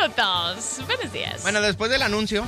minutos. Buenos días. Bueno, después del anuncio.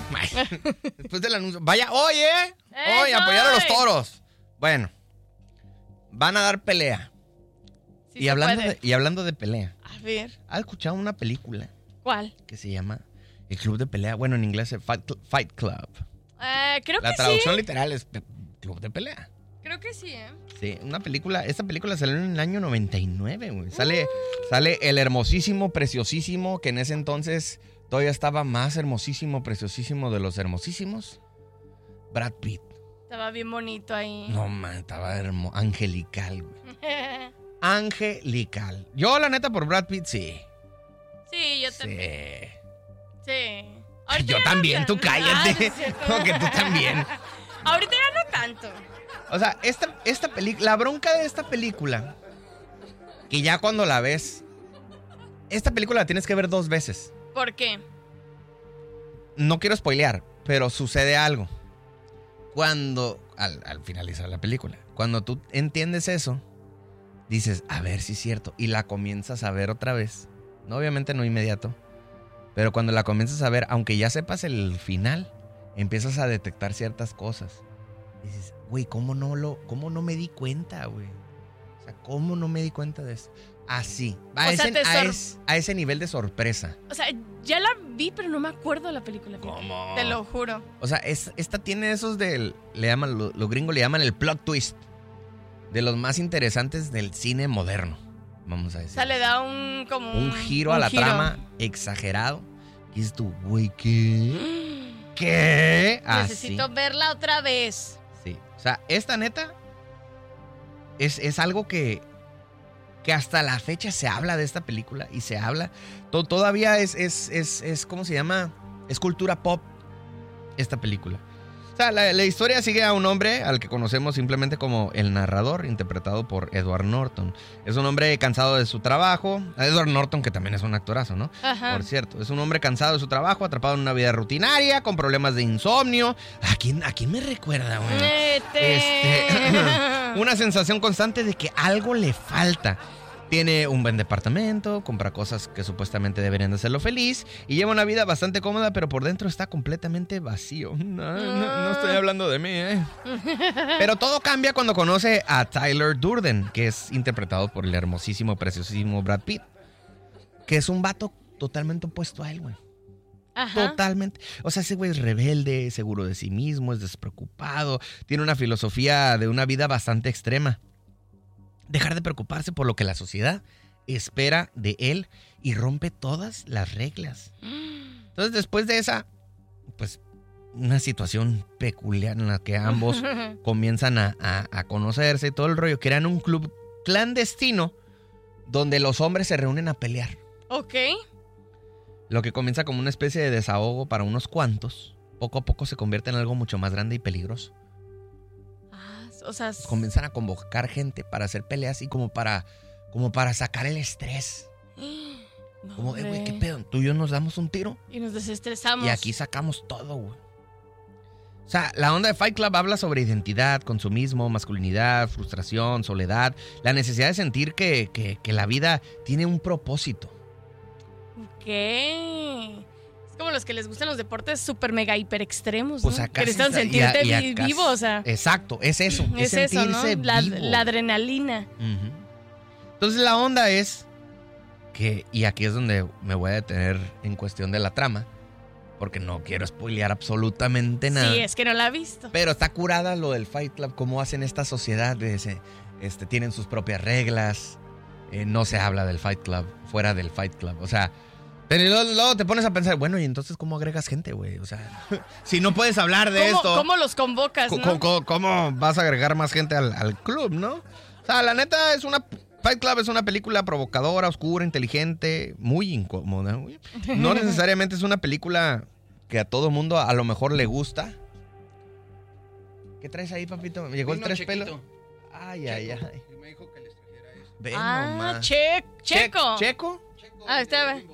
Vaya, oye, apoyar a los toros. Bueno, van a dar pelea. Sí y hablando de pelea. A ver. ¿Has escuchado una película? ¿Cuál? Que se llama El Club de Pelea. Bueno, en inglés es Fight Club. Creo que sí. La traducción literal es Club de Pelea. Creo que sí, ¿eh? Sí, esta película salió en el año 99, güey. Sale el hermosísimo, preciosísimo, que en ese entonces todavía estaba más hermosísimo, preciosísimo de los hermosísimos. Brad Pitt. Estaba bien bonito ahí. No, man, estaba angelical, güey. Angelical. Yo, la neta, por Brad Pitt, sí. Sí, yo también. Sí. Yo también, tú cállate. No, que tú también. Ahorita ya no tanto. O sea, esta película, la bronca de esta película, que ya cuando la ves, esta película la tienes que ver 2 veces. ¿Por qué? No quiero spoilear, pero sucede algo. Cuando, al finalizar la película, cuando tú entiendes eso, dices, a ver si es cierto, y la comienzas a ver otra vez. No, obviamente no inmediato, pero cuando la comienzas a ver, aunque ya sepas el final, empiezas a detectar ciertas cosas. Dices, güey, ¿cómo no me di cuenta, güey? O sea, ¿cómo no me di cuenta de eso? Así, a ese nivel de sorpresa. O sea, ya la vi, pero no me acuerdo de la película. ¿Cómo? Te lo juro. O sea, esta tiene esos los gringos le llaman el plot twist. De los más interesantes del cine moderno, vamos a decir. O sea, le da un giro a la trama exagerado. Y dices tú, güey, ¿qué? ¿Qué? Necesito verla otra vez. Sí, o sea, esta neta es algo que hasta la fecha se habla de esta película y se habla. Todavía es ¿cómo se llama? Es cultura pop esta película. O sea, la historia sigue a un hombre al que conocemos simplemente como el narrador, interpretado por Edward Norton. Es un hombre cansado de su trabajo. Edward Norton, que también es un actorazo, ¿no? Ajá. Por cierto, es un hombre cansado de su trabajo, atrapado en una vida rutinaria, con problemas de insomnio. ¿A quién me recuerda, güey? Una sensación constante de que algo le falta. Tiene un buen departamento, compra cosas que supuestamente deberían de hacerlo feliz y lleva una vida bastante cómoda, pero por dentro está completamente vacío. No estoy hablando de mí, ¿eh? Pero todo cambia cuando conoce a Tyler Durden, que es interpretado por el hermosísimo, preciosísimo Brad Pitt, que es un vato totalmente opuesto a él, güey. Ajá. Totalmente. O sea, ese güey es rebelde, seguro de sí mismo, es despreocupado, tiene una filosofía de una vida bastante extrema. Dejar de preocuparse por lo que la sociedad espera de él y rompe todas las reglas. Entonces, después de esa, pues, una situación peculiar en la que ambos comienzan a conocerse y todo el rollo, crean un club clandestino donde los hombres se reúnen a pelear. Ok. Lo que comienza como una especie de desahogo para unos cuantos, poco a poco se convierte en algo mucho más grande y peligroso. O sea, comienzan a convocar gente para hacer peleas y como para sacar el estrés. No, como de, güey, ¿qué pedo? Tú y yo nos damos un tiro. Y nos desestresamos. Y aquí sacamos todo, güey. O sea, la onda de Fight Club habla sobre identidad, consumismo, masculinidad, frustración, soledad, la necesidad de sentir que la vida tiene un propósito. ¿Qué? Es como los que les gustan los deportes súper mega hiper extremos, ¿no? O sea, que necesitan sentirte vivo, o sea. Exacto, es eso. Es eso, ¿no? Vivo. La adrenalina. Uh-huh. Entonces la onda es que, y aquí es donde me voy a detener en cuestión de la trama, porque no quiero spoilear absolutamente nada. Sí, es que no la he visto. Pero está curada lo del Fight Club, cómo hacen esta sociedad, tienen sus propias reglas, no se habla del Fight Club, fuera del Fight Club, o sea. Pero luego te pones a pensar, bueno, ¿y entonces cómo agregas gente, güey? O sea, si no puedes hablar de esto... ¿Cómo los convocas, no? ¿Cómo vas a agregar más gente al club, no? O sea, la neta, Fight Club es una película provocadora, oscura, inteligente, muy incómoda, güey. No necesariamente es una película que a todo mundo a lo mejor le gusta. ¿Qué traes ahí, papito? ¿Me llegó el 3 pelos? Ay. Me dijo que les trajera eso. Ven nomás. Checo. ¿Checo? Está bien.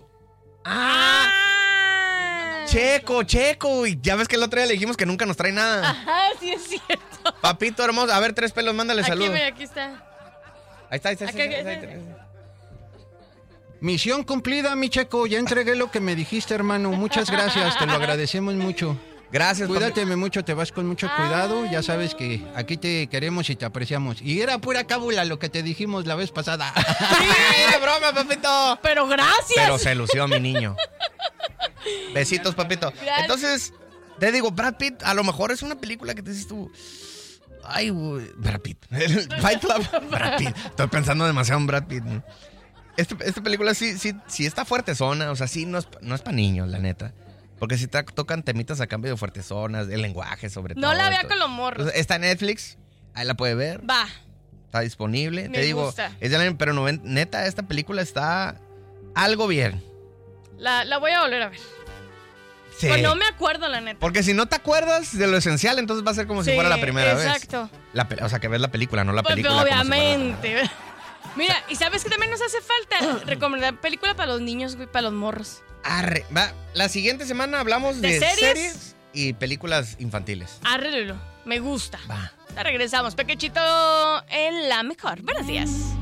Checo. Y ya ves que el otro día le dijimos que nunca nos trae nada. Ajá, sí es cierto. Papito hermoso, a ver, 3 pelos, mándale saludos. Aquí está. Ahí está. Misión cumplida, mi Checo. Ya entregué lo que me dijiste, hermano. Muchas gracias, te lo agradecemos mucho. Gracias, Cuídateme mucho, te vas con mucho cuidado. Ya sabes que aquí te queremos y te apreciamos. Y era pura cábula lo que te dijimos la vez pasada. ¡Ay, broma, papito! Pero gracias. Pero se lució mi niño. Besitos, papito. Gracias. Entonces, te digo, Brad Pitt, a lo mejor es una película que te dices tú... Ay, güey, Brad Pitt. Fight Club, Brad Pitt. Estoy pensando demasiado en Brad Pitt. Esta película sí está fuertezona. O sea, sí, no es para niños, la neta. Porque si tocan temitas a cambio de fuertezonas, el lenguaje sobre todo. No la vea con los morros. Está en Netflix, ahí la puede ver. Va. Está disponible. Me Te digo, gusta. es del año, pero neta, esta película está algo bien. La voy a volver a ver. Sí. Pues no me acuerdo, la neta. Porque si no te acuerdas de lo esencial, entonces va a ser como si fuera la primera vez. Exacto. O sea, que ves la película, no la Pues, película. obviamente. Mira, ¿y sabes qué también nos hace falta? Recomendar película para los niños, güey, para los morros. Arre, va. La siguiente semana hablamos ¿De de series? y películas infantiles. Arréglalo. Me gusta. Va. Ya regresamos. Pequechito en la mejor. Buenos días.